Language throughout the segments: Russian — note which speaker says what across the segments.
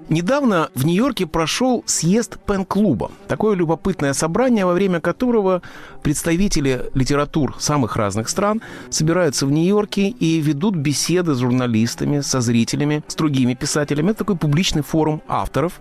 Speaker 1: Недавно в Нью-Йорке прошел съезд Пен-клуба. Такое любопытное собрание, во время которого представители литератур самых разных стран собираются в Нью-Йорке и ведут беседы с журналистами, со зрителями, с другими писателями. Это такой публичный форум авторов.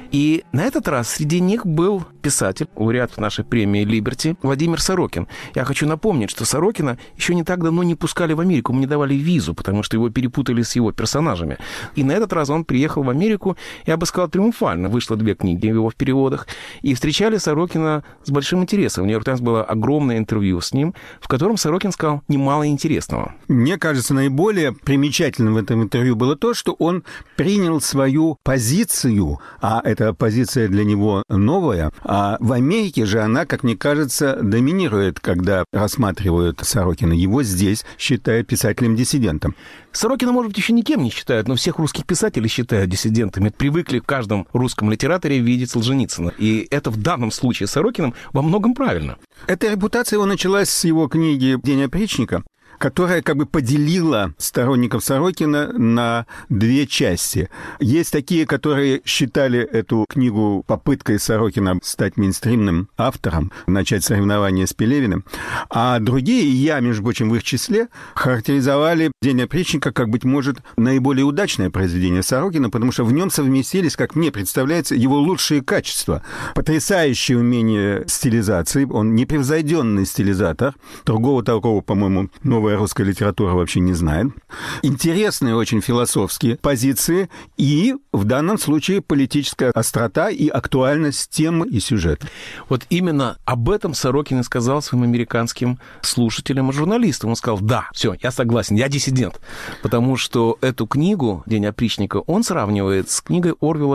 Speaker 1: И на этот раз среди них был писатель, лауреат нашей премии «Либерти» Владимир Сорокин. Я хочу напомнить, что Сорокина еще не так давно не пускали в Америку, ему не давали визу, потому что его перепутали с его персонажами. И на этот раз он приехал в Америку, я бы сказал, триумфально. Вышло 2 книги его в переводах. И встречали Сорокина с большим интересом. У «Нью-Йорк Таймс» было огромное интервью с ним, в котором Сорокин сказал немало интересного.
Speaker 2: Мне кажется, наиболее примечательным в этом интервью было то, что он принял свою позицию, а эта позиция для него новая, а в Америке же она, как мне кажется, доминирует, когда рассматривают Сорокина. Его здесь считают писателем-диссидентом.
Speaker 1: Сорокина, может быть, еще никем не считают, но всех русских писателей считают диссидентами. Привыкли в каждом русском литераторе видеть Солженицына. И это в данном случае с Сорокиным во многом правильно.
Speaker 2: Эта репутация его началась с его книги «День опричника», которая как бы поделила сторонников Сорокина на 2 части. Есть такие, которые считали эту книгу попыткой Сорокина стать мейнстримным автором, начать соревнования с Пелевиным, а другие, и я, между прочим, в их числе, характеризовали «День опричника» как, быть может, наиболее удачное произведение Сорокина, потому что в нем совместились, как мне представляется, его лучшие качества. Потрясающее умение стилизации, он непревзойденный стилизатор, другого такого, по-моему, новая русская литература вообще не знает. Интересные очень философские позиции и, в данном случае, политическая острота и актуальность темы и сюжета.
Speaker 1: Вот именно об этом Сорокин и сказал своим американским слушателям и журналистам. Он сказал: да, все, я согласен, я диссидент. Потому что эту книгу «День опричника» он сравнивает с книгой Орвелла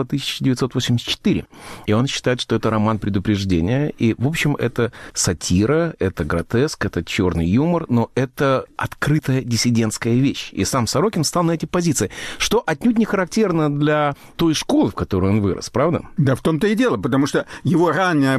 Speaker 1: «1984». И он считает, что это роман предупреждения. И, в общем, это сатира, это гротеск, это черный юмор, но это открытая диссидентская вещь. И сам Сорокин встал на эти позиции, что отнюдь не характерно для той школы, в которой он вырос, правда?
Speaker 2: Да, в том-то и дело, потому что его ранняя